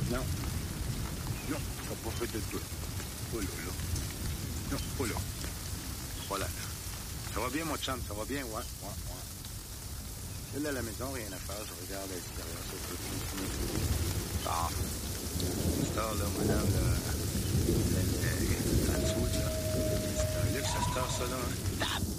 Non. Non, t'as pas fait de tout. Oh là là. Non, oh là. Voilà. Ça va bien, mon chum? Ça va bien? Ouais. Je suis là à la maison, rien à faire. Je regarde à l'extérieur. Cette heure-là, madame, là, en dessous, là. C'est un luxe, à cette heure, ça, là. Hein?